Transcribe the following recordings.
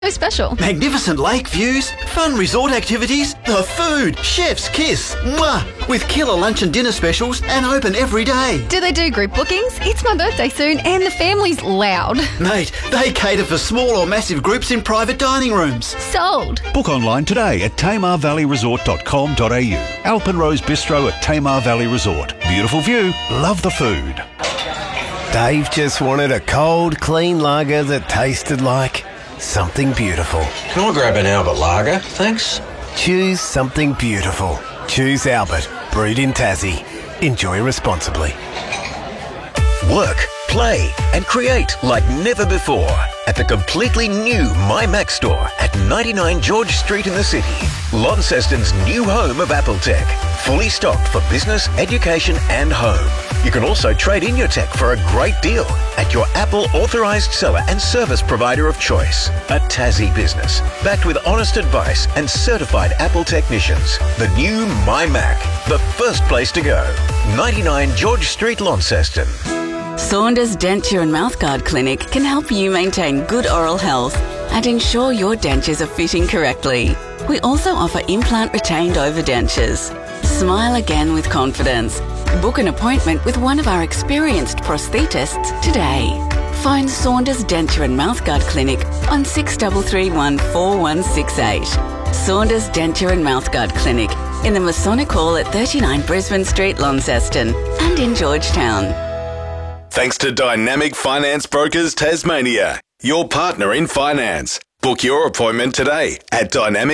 So special. Magnificent lake views, fun resort activities, the food, chef's kiss. Mwah! With killer lunch and dinner specials and open every day. Do they do group bookings? It's my birthday soon and the family's loud. Mate, they cater for small or massive groups in private dining rooms. Sold. Book online today at tamarvalleyresort.com.au. Alpenrose Bistro at Tamar Valley Resort. Beautiful view, love the food. Dave just wanted a cold, clean lager that tasted like something beautiful. Can I grab an Albert Lager, thanks? Choose something beautiful. Choose Albert, brewed in Tassie. Enjoy responsibly. Work, play and create like never before at the completely new MyMac store at 99 George Street in the city. Launceston's new home of Apple Tech. Fully stocked for business, education and home. You can also trade in your tech for a great deal at your Apple authorised seller and service provider of choice. A Tassie business, backed with honest advice and certified Apple technicians. The new MyMac, the first place to go. 99 George Street, Launceston. Saunders Denture and Mouthguard Clinic can help you maintain good oral health and ensure your dentures are fitting correctly. We also offer implant retained overdentures. Smile again with confidence. Book an appointment with one of our experienced prosthetists today. Phone Saunders Denture and Mouthguard Clinic on 6331 4168. Saunders Denture and Mouthguard Clinic in the Masonic Hall at 39 Brisbane Street, Launceston and in Georgetown. Thanks to Dynamic Finance Brokers Tasmania, your partner in finance. Book your appointment today at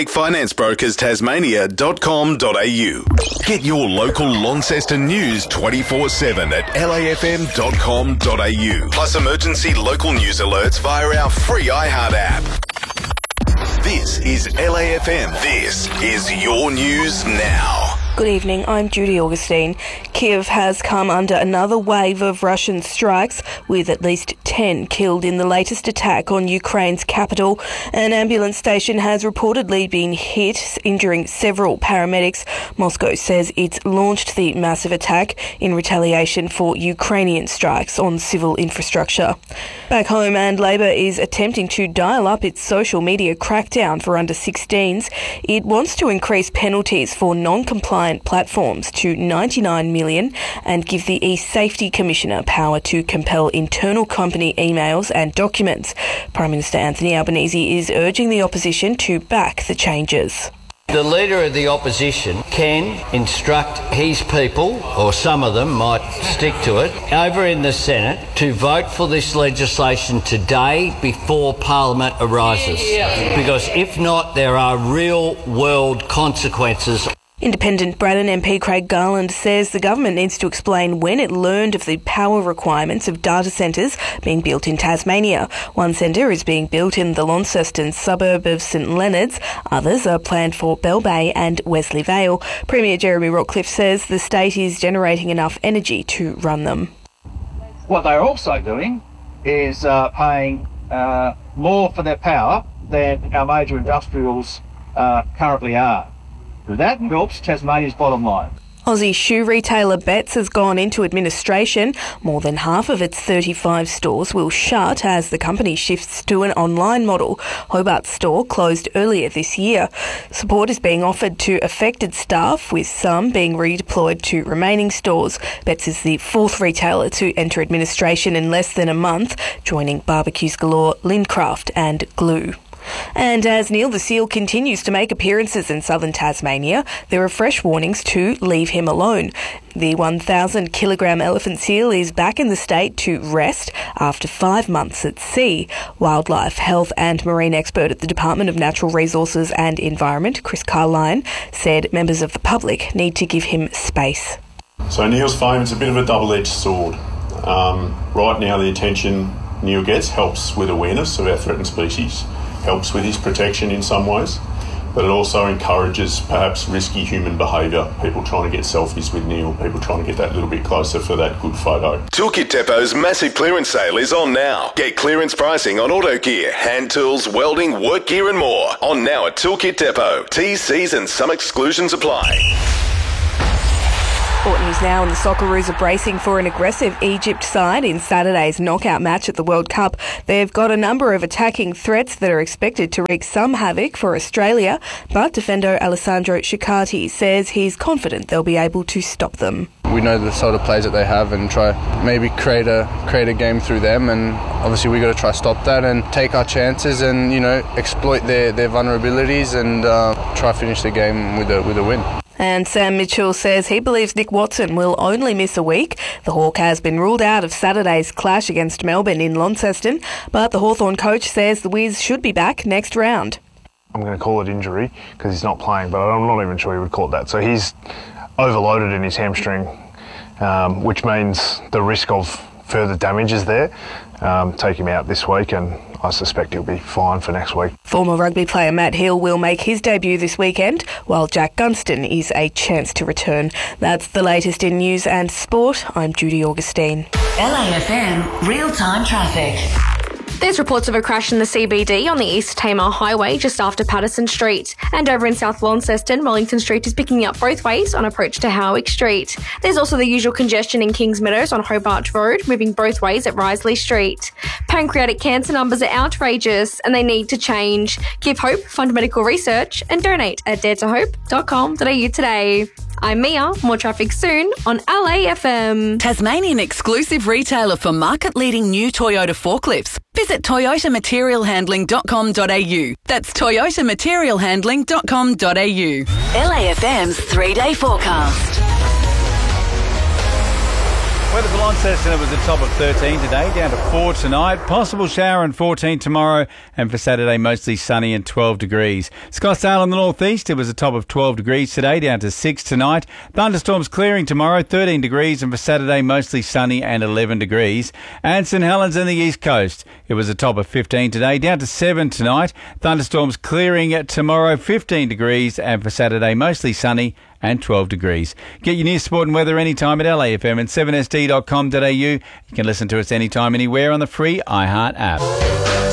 dynamicfinanceBrokersTasmania.com.au. Get your local Launceston news 24/7 at lafm.com.au. Plus emergency local news alerts via our free iHeart app. This is LAFM. This is your news now. Good evening, I'm Judy Augustine. Kiev has come under another wave of Russian strikes, with at least 10 killed in the latest attack on Ukraine's capital. An ambulance station has reportedly been hit, injuring several paramedics. Moscow says it's launched the massive attack in retaliation for Ukrainian strikes on civil infrastructure. Back home, and Labor is attempting to dial up its social media crackdown for under 16s. It wants to increase penalties for non-compliant platforms to 99 million and give the e-Safety Commissioner power to compel internal company emails and documents. Prime Minister Anthony Albanese is urging the opposition to back the changes. The Leader of the Opposition can instruct his people, or some of them might stick to it, over in the Senate to vote for this legislation today before Parliament arises. Because if not, there are real-world consequences. Independent Braddon MP Craig Garland says the government needs to explain when it learned of the power requirements of data centres being built in Tasmania. One centre is being built in the Launceston suburb of St Leonards. Others are planned for Bell Bay and Wesley Vale. Premier Jeremy Rockcliffe says the state is generating enough energy to run them. What they're also doing is paying more for their power than our major industrials currently are. That helps Tasmania's bottom line. Aussie shoe retailer Betts has gone into administration. More than half of its 35 stores will shut as the company shifts to an online model. Hobart's store closed earlier this year. Support is being offered to affected staff, with some being redeployed to remaining stores. Betts is the fourth retailer to enter administration in less than a month, joining Barbecues Galore, Lindcraft and Glue. And as Neil the seal continues to make appearances in southern Tasmania, there are fresh warnings to leave him alone. The 1,000-kilogram elephant seal is back in the state to rest after 5 months at sea. Wildlife, health and marine expert at the Department of Natural Resources and Environment, Chris Carline, said members of the public need to give him space. So Neil's fame is a bit of a double-edged sword. Right now the attention Neil gets helps with awareness of our threatened species, helps with his protection in some ways, but it also encourages perhaps risky human behaviour, people trying to get selfies with Neil, people trying to get that little bit closer for that good photo. Toolkit Depot's massive clearance sale is on now. Get clearance pricing on auto gear, hand tools, welding, work gear and more. On now at Toolkit Depot. T's, C's and some exclusions apply. Sport news now, and the Socceroos are bracing for an aggressive Egypt side in Saturday's knockout match at the World Cup. They've got a number of attacking threats that are expected to wreak some havoc for Australia, but defender Alessandro Ciccardi says he's confident they'll be able to stop them. We know the sort of players that they have and try maybe create a game through them, and obviously we got to try stop that and take our chances and, you know, exploit their vulnerabilities and try finish the game with a win. And Sam Mitchell says he believes Nick Watson will only miss a week. The Hawk has been ruled out of Saturday's clash against Melbourne in Launceston, but the Hawthorn coach says the Wiz should be back next round. I'm going to call it injury because he's not playing, but I'm not even sure he would call it that. So he's overloaded in his hamstring, which means the risk of further damage is there. Take him out this week, and I suspect he'll be fine for next week. Former rugby player Matt Hill will make his debut this weekend, while Jack Gunston is a chance to return. That's the latest in news and sport. I'm Judy Augustine. LAFM real-time traffic. There's reports of a crash in the CBD on the East Tamar Highway just after Patterson Street. And over in South Launceston, Wellington Street is picking up both ways on approach to Howick Street. There's also the usual congestion in Kings Meadows on Hobart Road, moving both ways at Risley Street. Pancreatic cancer numbers are outrageous and they need to change. Give hope, fund medical research and donate at daretohope.com.au today. I'm Mia. More traffic soon on LAFM. Tasmanian exclusive retailer for market-leading new Toyota forklifts. Visit toyotamaterialhandling.com.au. That's toyotamaterialhandling.com.au. LAFM's 3-day forecast. Weather for Launceston, it was a top of 13 today, down to 4 tonight. Possible shower and 14 tomorrow, and for Saturday, mostly sunny and 12 degrees. Scottsdale in the northeast, it was a top of 12 degrees today, down to 6 tonight. Thunderstorms clearing tomorrow, 13 degrees, and for Saturday, mostly sunny and 11 degrees. And St Helens in the east coast, it was a top of 15 today, down to 7 tonight. Thunderstorms clearing tomorrow, 15 degrees, and for Saturday, mostly sunny and 12 degrees. Get your news, sport and weather anytime at LAFM and 7sd.com.au. You can listen to us anytime, anywhere on the free iHeart app.